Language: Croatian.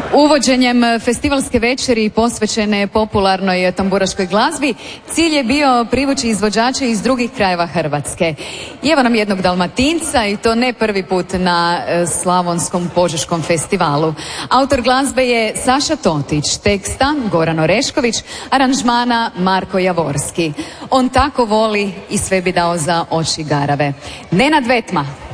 Uvođenjem festivalske večeri posvećene popularnoj tamburaškoj glazbi cilj je bio privući izvođače iz drugih krajeva Hrvatske. I evo nam jednog Dalmatinca i to ne prvi put na Slavonskom Požeškom festivalu. Autor glazbe je Saša Totić, teksta Goran Orešković, aranžmana Marko Javorski. On tako voli i sve bi dao za oči garave. Nenad Vetma.